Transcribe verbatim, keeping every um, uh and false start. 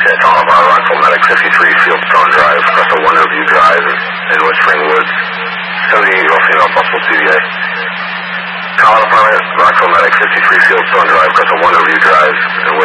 Yeah, Colorado Rockville Medic fifty-three Fieldstone Drive, Crystal Wonder View Drive in West Spring Woods. seventy-eight-year-old female possible T V A. Colorado Rockville Medic fifty-three Fieldstone Drive, Crystal Wonder View Drive in